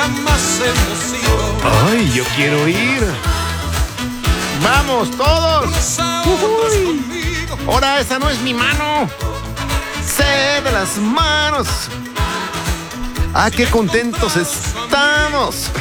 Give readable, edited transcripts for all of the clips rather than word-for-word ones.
jamás hemos sido. Ay, yo quiero ir. ¡Vamos todos! Ahora esa no es mi mano. Sé de las manos. ¡Ah, qué contentos estamos!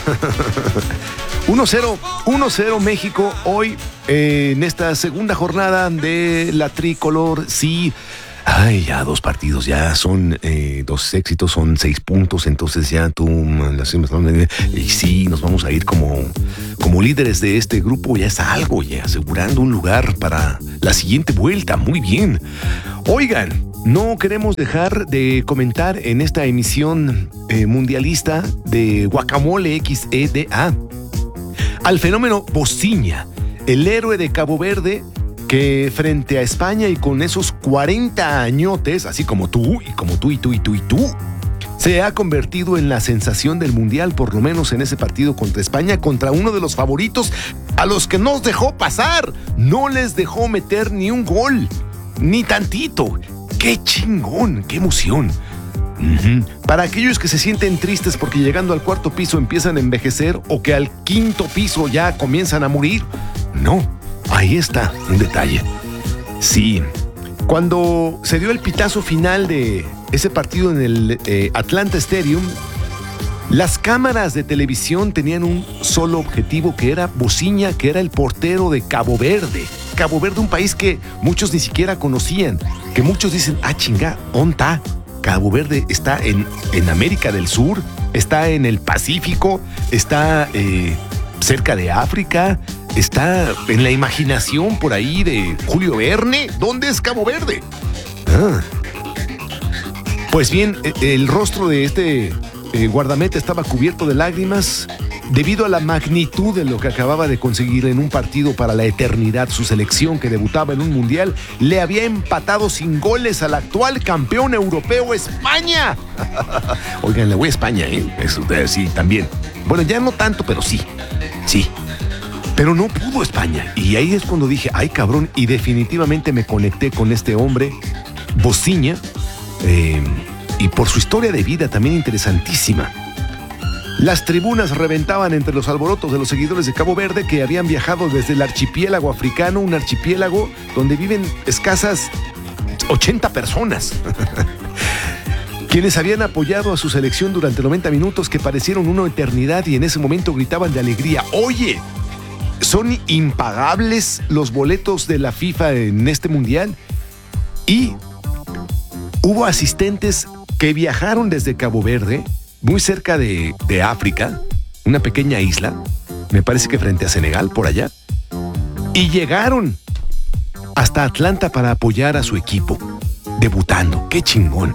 1-0 México hoy en esta segunda jornada de la tricolor. Sí. Ay, ya 2 partidos, ya son 2 éxitos, son 6 puntos, entonces ya y sí, nos vamos a ir como líderes de este grupo, ya es algo, ya asegurando un lugar para la siguiente vuelta, muy bien. Oigan, no queremos dejar de comentar en esta emisión mundialista de Guacamole XEDA al fenómeno Bociña, el héroe de Cabo Verde, que frente a España y con esos 40 añotes, así como tú, y como tú, y tú, y tú, y tú, se ha convertido en la sensación del Mundial, por lo menos en ese partido contra España, contra uno de los favoritos a los que nos dejó pasar. No les dejó meter ni un gol, ni tantito. ¡Qué chingón! ¡Qué emoción! Para aquellos que se sienten tristes porque llegando al 4º piso empiezan a envejecer o que al 5º piso ya comienzan a morir, no. Ahí está un detalle. Sí, cuando se dio el pitazo final de ese partido en el Atlanta Stadium, las cámaras de televisión tenían un solo objetivo, que era Bociña, que era el portero de Cabo Verde. Cabo Verde, un país que muchos ni siquiera conocían, que muchos dicen, chinga, ¿onta? Cabo Verde está en América del Sur, está en el Pacífico, está cerca de África, está en la imaginación por ahí de Julio Verne. ¿Dónde es Cabo Verde? Pues bien, el rostro de este guardameta estaba cubierto de lágrimas debido a la magnitud de lo que acababa de conseguir en un partido para la eternidad. Su selección, que debutaba en un mundial, le había empatado sin goles al actual campeón europeo, España. Oigan, le voy a España, eso, sí, también. Bueno, ya no tanto, pero sí. Pero no pudo España. Y ahí es cuando dije, ay cabrón, y definitivamente me conecté con este hombre, Bociña, y por su historia de vida también interesantísima. Las tribunas reventaban entre los alborotos de los seguidores de Cabo Verde, que habían viajado desde el archipiélago africano, un archipiélago donde viven escasas 80 personas. Quienes habían apoyado a su selección durante 90 minutos que parecieron una eternidad, y en ese momento gritaban de alegría. Oye, son impagables los boletos de la FIFA en este mundial. Y hubo asistentes que viajaron desde Cabo Verde, muy cerca de África, una pequeña isla, me parece que frente a Senegal, por allá, y llegaron hasta Atlanta para apoyar a su equipo, debutando. ¡Qué chingón!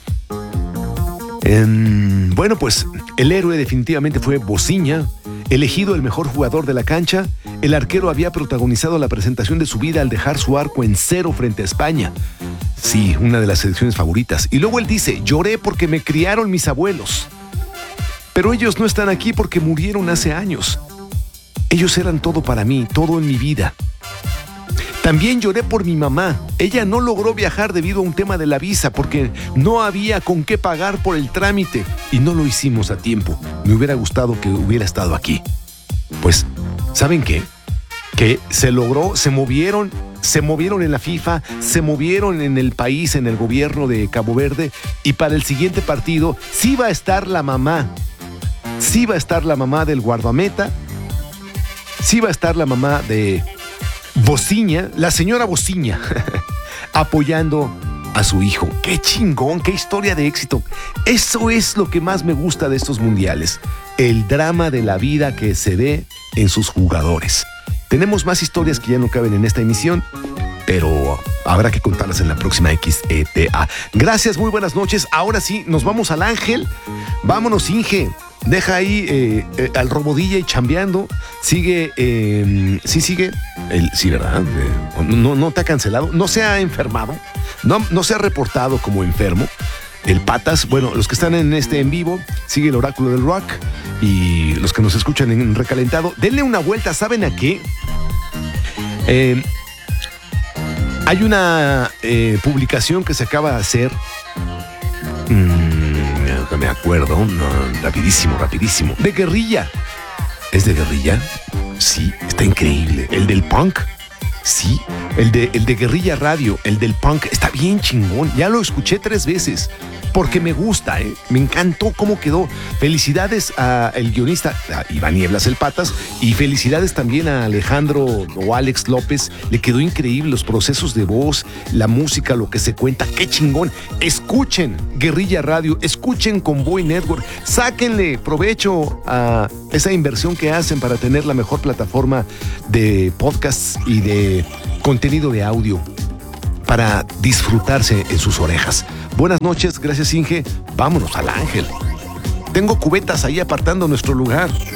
Bueno, pues el héroe definitivamente fue Bociña, elegido el mejor jugador de la cancha. El arquero había protagonizado la presentación de su vida al dejar su arco en 0 frente a España. Sí, una de las selecciones favoritas. Y luego él dice, lloré porque me criaron mis abuelos. Pero ellos no están aquí porque murieron hace años. Ellos eran todo para mí, todo en mi vida. También lloré por mi mamá. Ella no logró viajar debido a un tema de la visa porque no había con qué pagar por el trámite y no lo hicimos a tiempo. Me hubiera gustado que hubiera estado aquí. Pues, ¿saben qué? Que se logró, se movieron en la FIFA, se movieron en el país, en el gobierno de Cabo Verde, y para el siguiente partido sí va a estar la mamá. Sí va a estar la mamá del guardameta, sí va a estar la mamá de Bociña, la señora Bociña, apoyando a su hijo. ¡Qué chingón! ¡Qué historia de éxito! Eso es lo que más me gusta de estos mundiales, el drama de la vida que se ve en sus jugadores. Tenemos más historias que ya no caben en esta emisión, pero habrá que contarlas en la próxima XETA. Gracias, muy buenas noches. Ahora sí, nos vamos al Ángel. Vámonos, Inge. Deja ahí al Robo DJ chambeando. Sigue, sí sigue. Sí, ¿verdad? No te ha cancelado. No se ha enfermado. No se ha reportado como enfermo. El Patas, bueno, los que están en vivo, sigue el Oráculo del Rock. Y los que nos escuchan en recalentado, denle una vuelta. ¿Saben a qué? Hay una publicación que se acaba de hacer. Déjame me acuerdo. No, rapidísimo. De Guerrilla. ¿Es de Guerrilla? Sí, está increíble. ¿El del punk? Sí. El de Guerrilla Radio, el del punk, está bien chingón. Ya lo escuché 3 veces. Porque me gusta, me encantó cómo quedó. Felicidades al guionista, a Iván Nieblas el Patas, y felicidades también a Alejandro o Alex López. Le quedó increíble los procesos de voz, la música, lo que se cuenta. ¡Qué chingón! Escuchen Guerrilla Radio, escuchen Convoy Network, sáquenle provecho a esa inversión que hacen para tener la mejor plataforma de podcasts y de contenido de audio para disfrutarse en sus orejas. Buenas noches, gracias Inge. Vámonos al Ángel. Tengo cubetas ahí apartando nuestro lugar.